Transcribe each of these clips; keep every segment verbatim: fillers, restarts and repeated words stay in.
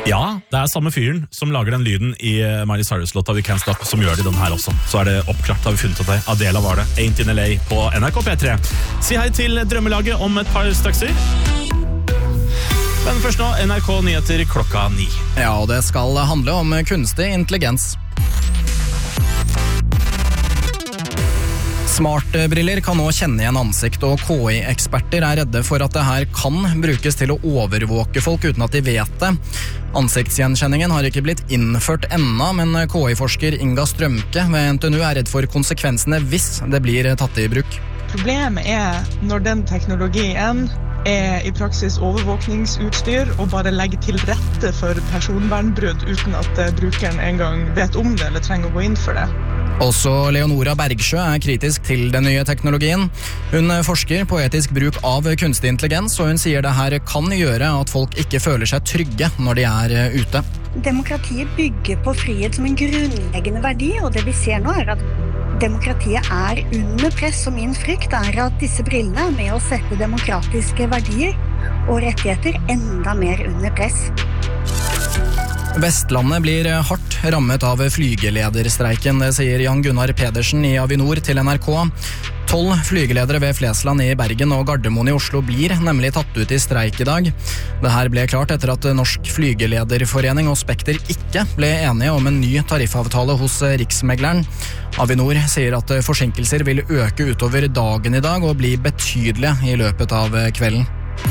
Ja, det er samme fyren som lager den lyden i Miley Cyrus-låta We Can't Stop, som gjør det i den her også. Så er det oppklart, har vi funnet ut det. Adela var det. Ain't in L A på N R K P tre. Si hei til Drømmelaget om et par strakser. Men først nå, N R K Nyheter klokka ni. Ja, og det skal handle om kunstig intelligens. Smartbriller kan nå kjenne igjen ansikt, og K I-eksperter er redde for at det her kan brukes til å overvåke folk uten at de vet det. Ansiktsgjenkjenningen har ikke blitt innført ennå, men K I-forsker Inga Strømke ved N T N U er redd for konsekvensene hvis det blir tatt i bruk. Problemet er når den teknologien er i praksis overvåkningsutstyr og bare legger til rette for personvernbrudd uten at brukeren engang vet om det eller trenger å gå inn for det. Også Leonora Bergsjø er kritisk til den nye teknologien. Hun forsker på etisk bruk av kunstig intelligens, og hun sier det her kan gjøre at folk ikke føler seg trygge når de er ute. Demokratiet bygger på frihet som en grunnleggende verdi, og det vi ser nå er at demokratiet er under press, og min frykt er at disse brillene er med å sette demokratiske verdier og rettigheter enda mer under press. Vestlandet blir hardt rammet av flygelederstreiken, det sier Jan Gunnar Pedersen i Avinor til N R K. Tolv flygeledere ved Flesland i Bergen og Gardermoen i Oslo blir nemlig tatt ut i streik i dag. Det her ble klart etter at Norsk Flygelederforening og Spekter ikke ble enige om en ny tariffavtale hos Riksmegleren. Avinor sier at forsinkelser vil øke utover dagen i dag og bli betydelige i løpet av kvelden.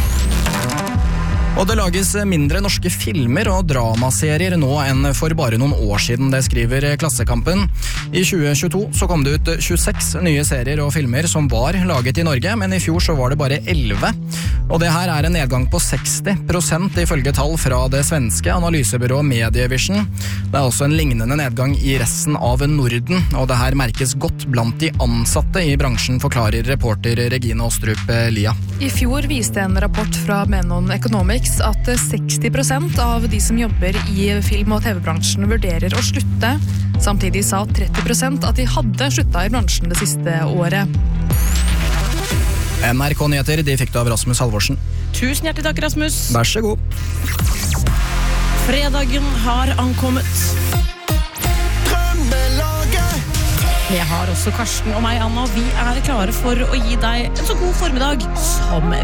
Og det lages mindre norske filmer og dramaserier nå enn for bare noen år siden, det skriver Klassekampen. I tjue tjueto så kom det ut tjueseks nye serier og filmer som var laget i Norge, men i fjor så var det bare elleve. Og det her er en nedgang på seksti prosent ifølge tall fra det svenske analysebyrået Medievision. Det er også en lignende nedgang i resten av Norden, og det her merkes godt blant de ansatte i bransjen, forklarer reporter Regine Ostrup Lia. I fjor viste en rapport fra Menon Economics at seksti prosent av de som jobber i film- og T V-bransjen vurderer å slutte. Samtidig sa tretti prosent at de hadde sluttet i bransjen det siste året. N R K Nyheter, de fikk du av Rasmus Halvorsen. Tusen hjertelig takk, Rasmus. Vær så god. Fredagen har ankommet. Vi har også Karsten og meg, Anna, og vi er klare for å gi deg en så god formiddag som